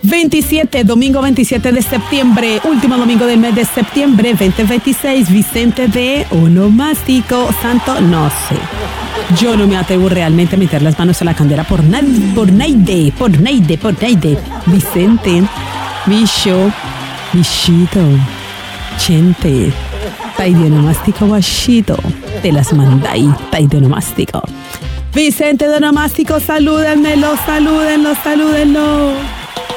domingo 27 de septiembre, último domingo del mes de septiembre 2026, Vicente de Onomástico Santo, no sé. Yo no me atrevo realmente a meter las manos a la candela por Naide. Vicente, Bicho, Bichito, Chente, Taidionomástico Guachito, te las mandáis, Taidionomástico. Vicente de Onomástico, salúdenlo.